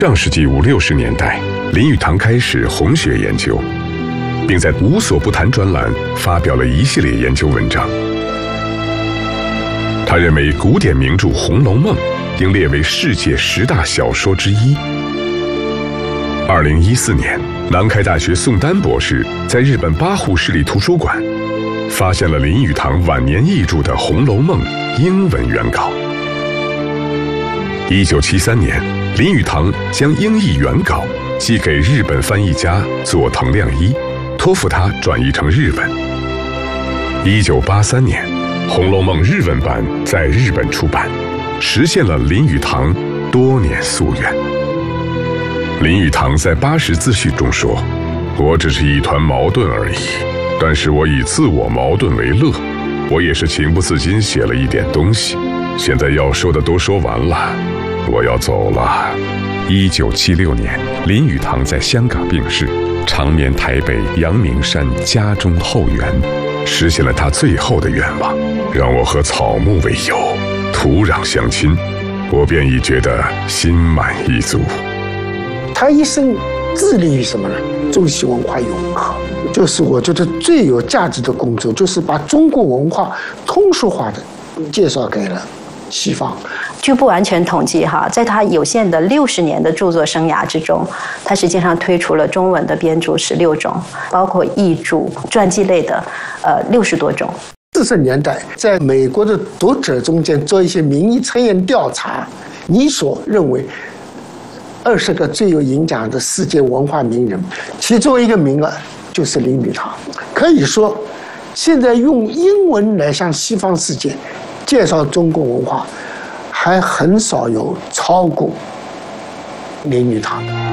上世纪50、60年代，林语堂开始红学研究，并在无所不谈专栏发表了一系列研究文章。他认为古典名著《红楼梦》应列为世界10大小说之一。2014年，南开大学宋丹博士在日本八户市立图书馆发现了林语堂晚年译著的《红楼梦》英文原稿。1973年，林语堂将英译原稿寄给日本翻译家佐藤亮一，托付他转译成日文。1983年，《红楼梦》日文版在日本出版，实现了林语堂多年夙愿。林语堂在80自序中说：“我只是一团矛盾而已，但是我以自我矛盾为乐。我也是情不自禁写了一点东西，现在要说的都说完了，我要走了。”1976年，林语堂在香港病逝，长眠台北阳明山家中后园，实现了他最后的愿望：让我和草木为友，土壤相亲，我便已觉得心满意足。 他一生致力于什么呢？中西文化融合，就是我觉得最有价值的工作，就是把中国文化通俗化的介绍给了西方。 据不完全统计哈，在他有限的60年的著作生涯之中，他实际上推出了中文的编著16种，包括译著、传记类的60多种。 40年代，在美国的读者中间做一些民意测验调查，你所认为20个最有影响的世界文化名人，其中一个名额就是林语堂。可以说，现在用英文来向西方世界介绍中国文化，还很少有超过林语堂的。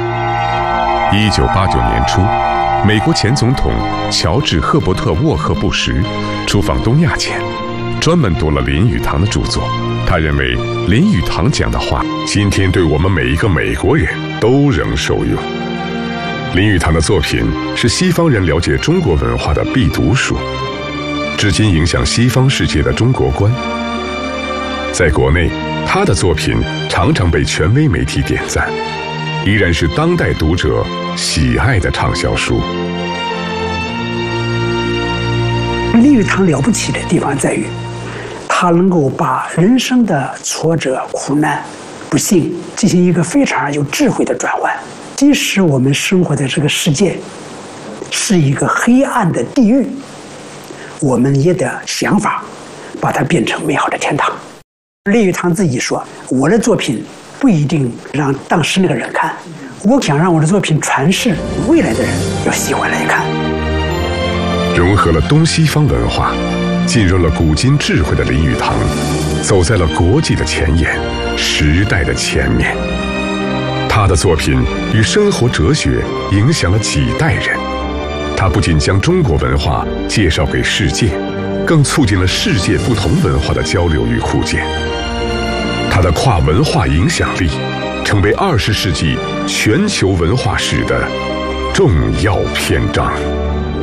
1989年初，美国前总统乔治·赫伯特·沃赫布什出访东亚前，专门读了林语堂的著作。他认为林语堂讲的话，今天对我们每一个美国人都仍受用。林语堂的作品是西方人了解中国文化的必读书，至今影响西方世界的中国观。在国内，他的作品常常被权威媒体点赞，依然是当代读者喜爱的畅销书。 林语堂了不起的地方在于，他能够把人生的挫折、苦难、不幸进行一个非常有智慧的转换。即使我们生活在这个世界是一个黑暗的地狱，我们也得想法把它变成美好的天堂。林语堂自己说：“我的作品不一定让当时那个人看，我想让我的作品传世，未来的人要喜欢来看。” 融合了东西方文化，进入了古今智慧的林语堂，走在了国际的前沿，时代的前面。他的作品与生活哲学影响了几代人。他不仅将中国文化介绍给世界，更促进了世界不同文化的交流与互鉴。他的跨文化影响力成为20世纪全球文化史的重要篇章。